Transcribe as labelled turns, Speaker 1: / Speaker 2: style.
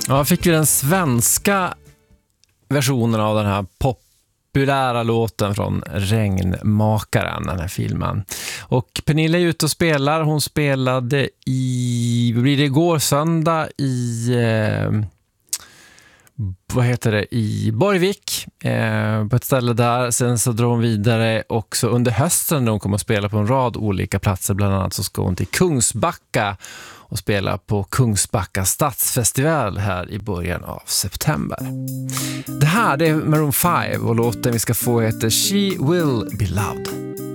Speaker 1: Ja, fick ju den svenska versionen av den här populära låten från Regnmakaren, den här filmen. Och Pernilla är ute och spelar. Hon spelade igår söndag i i Borgvik, på ett ställe där. Sen så drar hon vidare också under hösten då hon kommer att spela på en rad olika platser. Bland annat så ska hon till Kungsbacka och spela på Kungsbacka stadsfestival här i början av september. Det här är Maroon 5 och låten vi ska få heter She Will Be Loved.